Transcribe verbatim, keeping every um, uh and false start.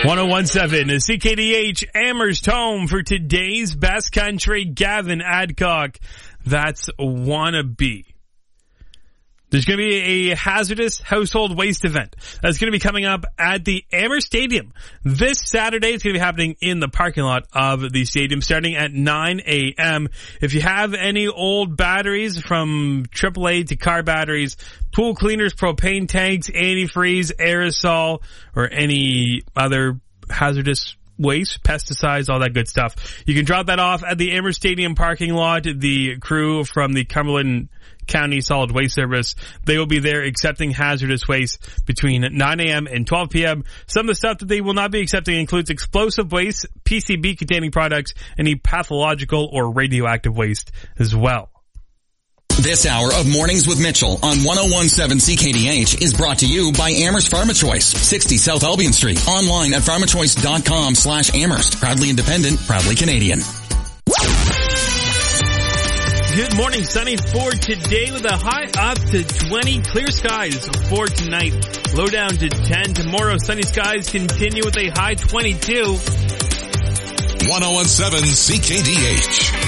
one oh one seven C K D H, Amherst home for today's best country, Gavin Adcock. That's Wannabe. There's going to be a hazardous household waste event that's going to be coming up at the Amherst Stadium this Saturday. It's going to be happening in the parking lot of the stadium starting at nine a.m. If you have any old batteries from triple A to car batteries, pool cleaners, propane tanks, antifreeze, aerosol, or any other hazardous waste, pesticides, all that good stuff, you can drop that off at the Amherst Stadium parking lot. The crew from the Cumberland County Solid Waste Service, they will be there accepting hazardous waste between nine a.m. and twelve p.m. Some of the stuff that they will not be accepting includes explosive waste, P C B containing products, any pathological or radioactive waste as well. This hour of Mornings with Mitchell on one oh one seven C K D H is brought to you by Amherst PharmaChoice, sixty South Albion Street. Online at pharmachoice.com slash Amherst. Proudly independent, proudly Canadian. Good morning, sunny for today with a high up to twenty. Clear skies for tonight. Low down to ten. Tomorrow, sunny skies continue with a high twenty-two. one oh one seven C K D H.